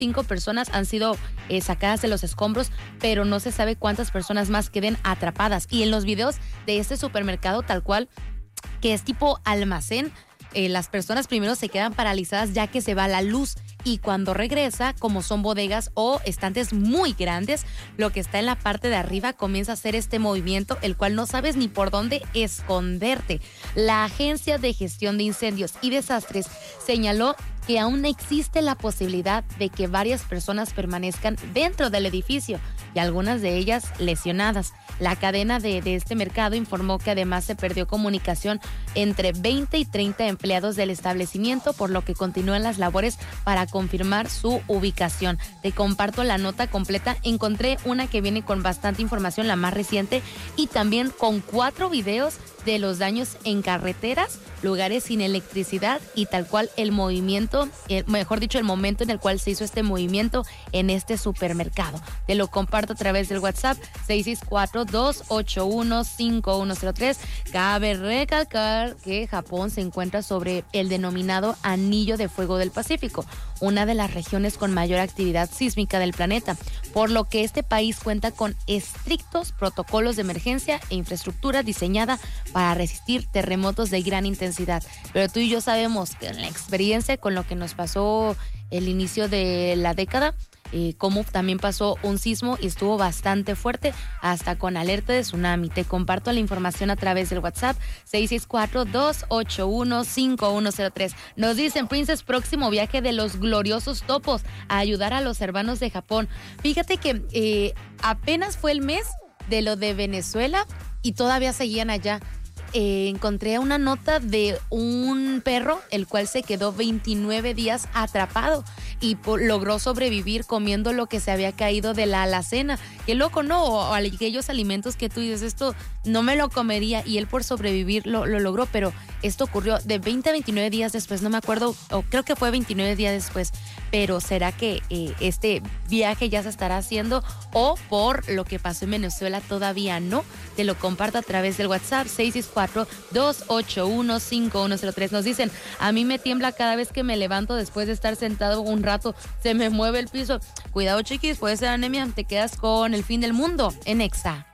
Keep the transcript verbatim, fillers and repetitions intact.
cinco personas han sido eh, sacadas de los escombros, pero no se sabe cuántas personas más queden atrapadas. Y en los videos de este supermercado, tal cual, que es tipo almacén, eh, las personas primero se quedan paralizadas ya que se va la luz. Y cuando regresa, como son bodegas o estantes muy grandes, lo que está en la parte de arriba comienza a hacer este movimiento, el cual no sabes ni por dónde esconderte. La Agencia de Gestión de Incendios y Desastres señaló que aún existe la posibilidad de que varias personas permanezcan dentro del edificio y algunas de ellas lesionadas. La cadena de, de este mercado informó que además se perdió comunicación entre veinte y treinta empleados del establecimiento, por lo que continúan las labores para confirmar su ubicación. Te comparto la nota completa. Encontré una que viene con bastante información, la más reciente, y también con cuatro videos de los daños en carreteras, lugares sin electricidad y tal cual el movimiento, eh, mejor dicho, el momento en el cual se hizo este movimiento en este supermercado. Te lo comparto a través del WhatsApp seis seis cuatro, dos ocho uno, cinco uno cero tres. Cabe recalcar que Japón se encuentra sobre el denominado Anillo de Fuego del Pacífico, una de las regiones con mayor actividad sísmica del planeta, por lo que este país cuenta con estrictos protocolos de emergencia e infraestructura diseñada para resistir terremotos de gran intensidad. Pero tú y yo sabemos que en la experiencia con lo que nos pasó el inicio de la década, eh, como también pasó un sismo y estuvo bastante fuerte, hasta con alerta de tsunami. Te comparto la información a través del WhatsApp seis seis cuatro, dos ocho uno, cinco uno cero tres. Nos dicen, Princess, próximo viaje de los gloriosos topos a ayudar a los hermanos de Japón. Fíjate que eh, apenas fue el mes de lo de Venezuela y todavía seguían allá. Eh, encontré una nota de un perro el cual se quedó veintinueve días atrapado y por, logró sobrevivir comiendo lo que se había caído de la alacena. Qué loco, ¿no? O, o aquellos alimentos que tú dices, esto no me lo comería, y él por sobrevivir lo, lo logró, pero esto ocurrió de veinte a veintinueve días después, no me acuerdo, o creo que fue veintinueve días después, pero ¿será que eh, este viaje ya se estará haciendo o por lo que pasó en Venezuela todavía no? Te lo comparto a través del WhatsApp seis seis cuatro, dos ocho uno, cinco uno cero tres. Nos dicen, a mí me tiembla cada vez que me levanto después de estar sentado un rato, se me mueve el piso. Cuidado, chiquis, puede ser anemia, te quedas con el fin del mundo en Exa.